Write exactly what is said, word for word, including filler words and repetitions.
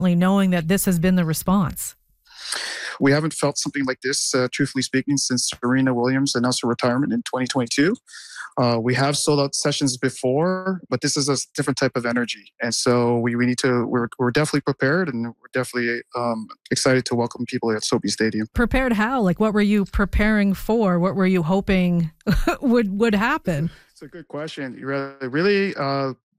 knowing that this has been the response? We haven't felt something like this, uh, truthfully speaking, since Serena Williams announced her retirement in twenty twenty-two. Uh, we have sold out sessions before, but this is a different type of energy. And so we, we need to, we're, we're definitely prepared, and we're definitely um, excited to welcome people at SoBi Stadium. Prepared how? Like, what were you preparing for? What were you hoping would, would happen? It's a good question. You really, really uh,